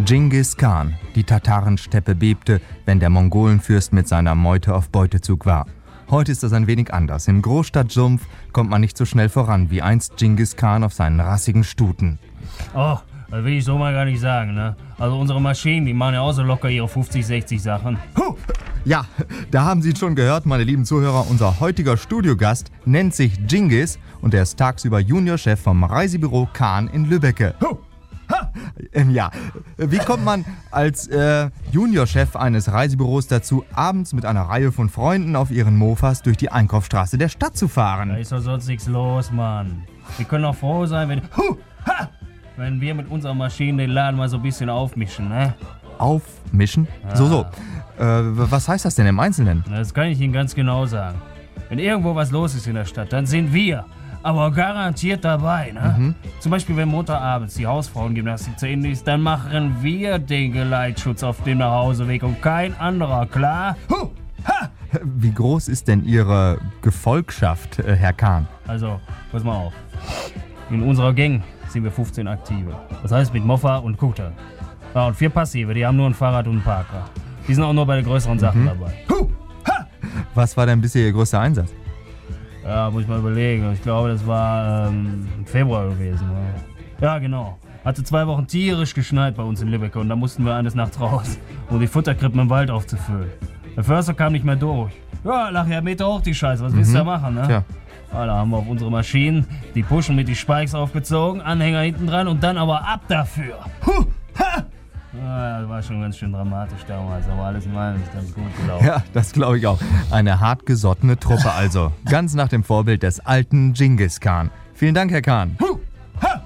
Dschingis Khan. Die Tatarensteppe bebte, wenn der Mongolenfürst mit seiner Meute auf Beutezug war. Heute ist das ein wenig anders. Im Großstadtsumpf kommt man nicht so schnell voran wie einst Dschingis Khan auf seinen rassigen Stuten. Oh, das will ich so mal gar nicht sagen, ne? Also unsere Maschinen, die machen ja auch so locker ihre 50, 60 Sachen. Ja, da haben Sie es schon gehört, meine lieben Zuhörer. Unser heutiger Studiogast nennt sich Dschingis und er ist tagsüber Juniorchef vom Reisebüro Khan in Lübbecke. Ja, wie kommt man als Juniorchef eines Reisebüros dazu, abends mit einer Reihe von Freunden auf ihren Mofas durch die Einkaufsstraße der Stadt zu fahren? Da ist doch sonst nichts los, Mann. Wir können doch froh sein, wenn wir mit unserer Maschine den Laden mal so ein bisschen aufmischen, ne? Aufmischen? Ja. So. Was heißt das denn im Einzelnen? Das kann ich Ihnen ganz genau sagen. Wenn irgendwo was los ist in der Stadt, dann sind wir aber garantiert dabei, ne? Zum Beispiel, wenn Montagabends die Hausfrauengymnastik zu Ende ist, dann machen wir den Geleitschutz auf dem Nachhauseweg und kein anderer, klar? Wie groß ist denn Ihre Gefolgschaft, Herr Khan? Also, pass mal auf. In unserer Gang sind wir 15 Aktive. Das heißt mit Moffa und Kutter. Ja, und 4 Passive, die haben nur ein Fahrrad und einen Parker. Die sind auch nur bei den größeren Sachen dabei. Was war denn bisher Ihr größter Einsatz? Ja, muss ich mal überlegen. Ich glaube, das war im Februar gewesen. Ja, genau. Hatte 2 Wochen tierisch geschneit bei uns in Lübbecke und da mussten wir eines Nachts raus, um die Futterkrippen im Wald aufzufüllen. Der Förster kam nicht mehr durch. Ja, nachher Meter hoch die Scheiße. Was willst du da machen, ne? Ja. Ja, da haben wir auf unsere Maschinen die Puschen mit die Spikes aufgezogen, Anhänger hinten dran und dann aber ab dafür. Ja, das war schon ganz schön dramatisch damals, aber alles in allem ist ganz gut gelaufen. Ja, das glaube ich auch. Eine hartgesottene Truppe also. Ganz nach dem Vorbild des alten Dschingis Khan. Vielen Dank, Herr Khan.